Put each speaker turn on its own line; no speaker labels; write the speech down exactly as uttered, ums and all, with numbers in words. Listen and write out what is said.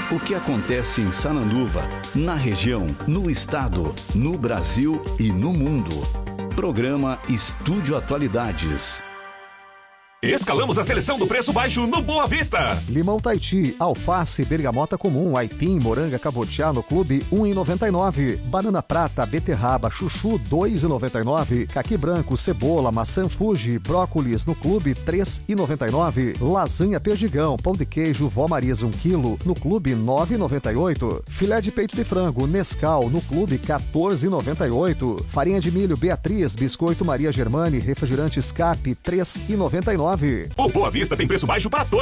O que acontece em Sananduva, na região, no estado, no Brasil e no mundo. Programa Estúdio Atualidades.
Escalamos a seleção do preço baixo no Boa Vista.
Limão Tahiti, alface, bergamota comum, aipim, moranga cabotiá no clube um real e noventa e nove centavos. Banana prata, beterraba, chuchu dois reais e noventa e nove centavos. Caqui branco, cebola, maçã Fuji, brócolis no clube três reais e noventa e nove centavos. Lasanha perdigão, pão de queijo, vó Marias um quilo no clube nove reais e noventa e oito centavos. Filé de peito de frango, Nescau no clube quatorze reais e noventa e oito centavos. Farinha de milho Beatriz, biscoito Maria Germani, refrigerante Escape três reais e noventa e nove centavos.
O Boa Vista tem preço baixo para todos.